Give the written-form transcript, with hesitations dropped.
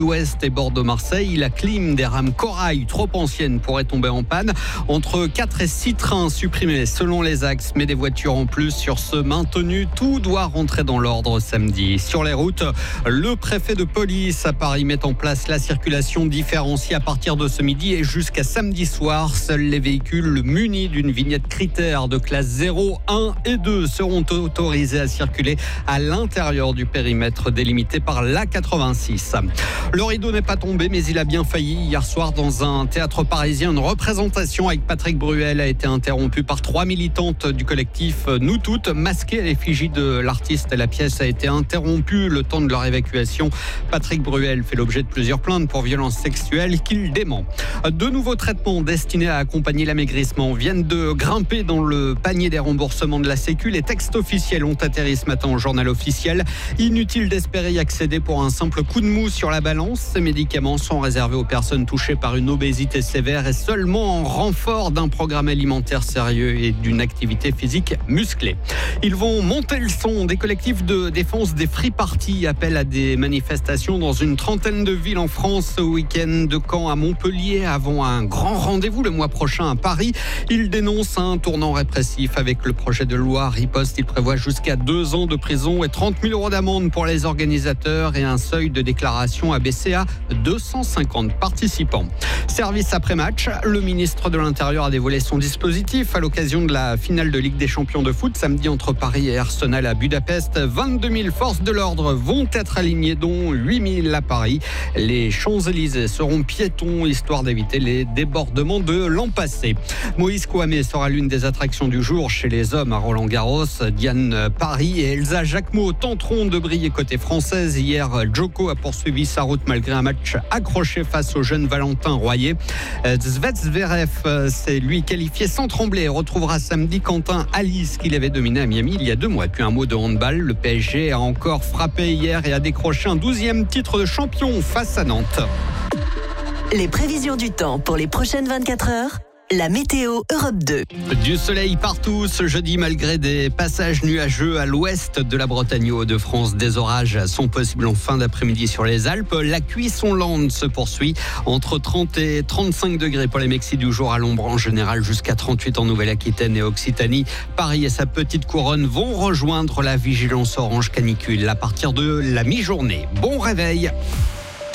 Ouest et Bordeaux-Marseille, la clim des rames Corail, trop ancienne, pourrait tomber en panne. Entre 4 et 6 trains supprimés selon les axes, mais des voitures en plus sur ce maintenu. Tout doit rentrer dans l'ordre samedi. Sur les routes, le préfet de police à Paris met en place la circulation différenciée à partir de ce midi et jusqu'à samedi soir. Seuls les véhicules munis d'une vignette critère de classe 0, 1 et 2 seront autorisés à circuler à l'intérieur du périmètre délimité par l'A86. Le rideau n'est pas tombé, mais il a bien failli. Hier soir, dans un théâtre parisien, une représentation avec Patrick Bruel a été interrompue par 3 militantes du collectif Nous Toutes, masquées à l'effigie de l'artiste. La pièce a été interrompue le temps de leur évacuation. Patrick Bruel fait l'objet de plusieurs plaintes pour violences sexuelles qu'il dément. De nouveaux traitements destinés à accompagner l'amaigrissement viennent de grimper dans le panier des remboursements de la Sécu. Les textes officiels ont atterri ce matin au journal officiel. Inutile d'espérer y accéder pour un simple coup de mou sur la balance. Ces médicaments sont réservés aux personnes touchées par une obésité sévère et seulement en renfort d'un programme alimentaire sérieux et d'une activité physique musclée. Ils vont monter le son. Des collectifs de défense des free parties appellent à des manifestations dans une trentaine de villes en France ce week-end, de Caen à Montpellier, avant un grand rendez-vous le mois prochain à Paris. Ils dénoncent un tournant répressif avec le projet de loi Riposte. Il prévoit jusqu'à 2 ans de prison et 30 000 € d'amende pour les organisateurs et un seuil de déclaration abaissé à 250 participants. Service après-match, le ministre de l'Intérieur a dévoilé son dispositif à l'occasion de la finale de Ligue des Champions de foot samedi entre Paris et Arsenal à Budapest. 22 000 forces de l'ordre vont être alignées, dont 8 000 à Paris. Les Champs-Élysées seront piétons, histoire d'éviter les débordements de l'an passé. Moïse Kouamé sera l'une des attractions du jour chez les hommes à Roland-Garros. Diane Paris et Elsa Jacquemot tenteront de briller côté française. Hier, Djoko a poursuivi sa route malgré un match accroché face au jeune Valentin Royer. Zverev s'est lui qualifié sans trembler et retrouvera samedi Quentin Alice qu'il avait dominé à Miami il y a 2 mois. Et puis un mot de handball, le PSG a encore frappé hier et a décroché un 12e titre de champion face à Nantes. Les prévisions du temps pour les prochaines 24 heures. La météo Europe 2. Du soleil partout ce jeudi malgré des passages nuageux à l'ouest de la Bretagne et Hauts-de-France. Des orages sont possibles en fin d'après-midi sur les Alpes. La cuisson lente se poursuit entre 30 et 35 degrés pour les Mexis du jour à l'ombre en général, jusqu'à 38 en Nouvelle-Aquitaine et Occitanie. Paris et sa petite couronne vont rejoindre la vigilance orange canicule à partir de la mi-journée. Bon réveil.